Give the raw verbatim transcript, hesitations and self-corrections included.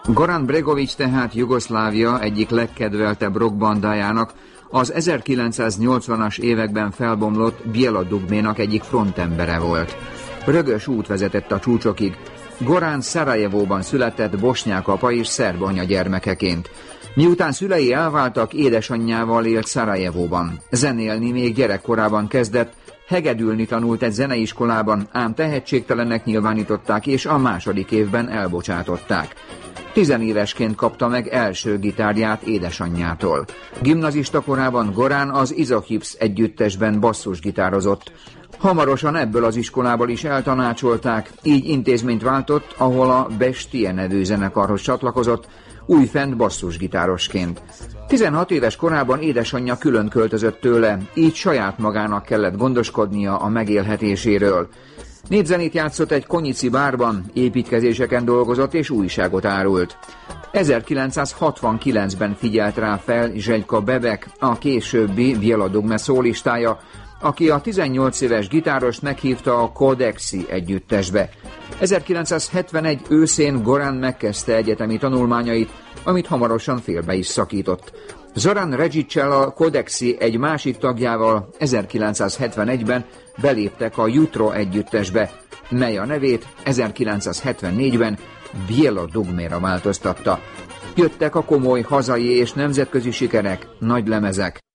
Goran Bregović tehát Jugoszlávia egyik legkedveltebb rockbandájának, az ezerkilencszáznyolcvanas években felbomlott Bijelo Dugménak egyik frontembere volt. Rögös út vezetett a csúcsokig. Goran Szarajevóban született bosnyák apa és szerb anya gyermekeként. Miután szülei elváltak, édesanyjával élt Szarajevóban. Zenélni még gyerekkorában kezdett, hegedülni tanult egy zeneiskolában, ám tehetségtelennek nyilvánították, és a második évben elbocsátották. Tizenévesként kapta meg első gitárját édesanyjától. Gimnazista korában Goran az Izohips együttesben basszusgitározott. Hamarosan ebből az iskolából is eltanácsolták, így intézményt váltott, ahol a Bestie nevű zenekarhoz csatlakozott, újfent basszusgitárosként. tizenhat éves korában édesanyja külön költözött tőle, így saját magának kellett gondoskodnia a megélhetéséről. Népzenét játszott egy konyici bárban, építkezéseken dolgozott és újságot árult. ezerkilencszázhatvankilencben figyelt rá fel Željko Bebek, a későbbi Bijelo Dugme szólistája, aki a tizennyolc éves gitárost meghívta a Kodexi együttesbe. ezerkilencszázhetvenegy őszén Goran megkezdte egyetemi tanulmányait, amit hamarosan félbe is szakított. Zoran Redžićel a Kodexi egy másik tagjával ezerkilencszázhetvenegyben beléptek a Jutro együttesbe, mely a nevét ezerkilencszázhetvennégyben Bijelo Dugméra változtatta. Jöttek a komoly hazai és nemzetközi sikerek, nagy lemezek.